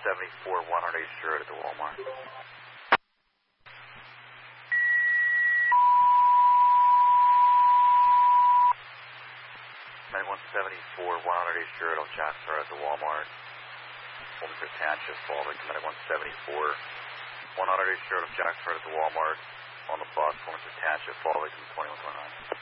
174, 100 East at the Walmart. 174, 100 East Sheridan, Jackson at the Walmart. Wilmington Township, Falling, 174, 100 East Sheridan, Jackson at the Walmart. On the bus, Wilmington Township, Falling, 2129.